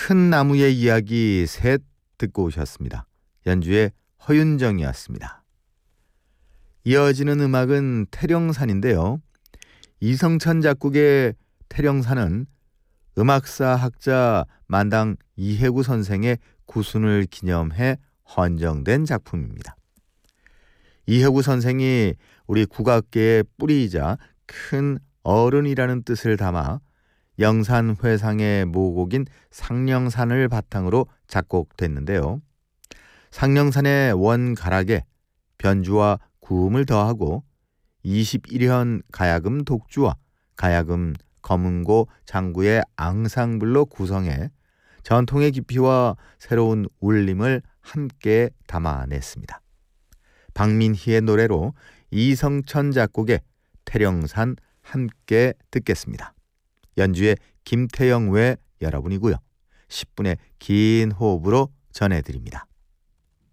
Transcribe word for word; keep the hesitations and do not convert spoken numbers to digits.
큰 나무의 이야기 셋 듣고 오셨습니다. 연주의 허윤정이었습니다. 이어지는 음악은 태령산인데요. 이성천 작곡의 태령산은 음악사 학자 만당 이해구 선생의 구순을 기념해 헌정된 작품입니다. 이해구 선생이 우리 국악계의 뿌리이자 큰 어른이라는 뜻을 담아 영산회상의 모곡인 상령산을 바탕으로 작곡됐는데요. 상령산의 원가락에 변주와 구음을 더하고 이십일 현 가야금 독주와 가야금 검은고 장구의 앙상블로 구성해 전통의 깊이와 새로운 울림을 함께 담아냈습니다. 박민희의 노래로 이성천 작곡의 태령산 함께 듣겠습니다. 연주의 김태영 외 여러분이고요. 십 분의 긴 호흡으로 전해드립니다.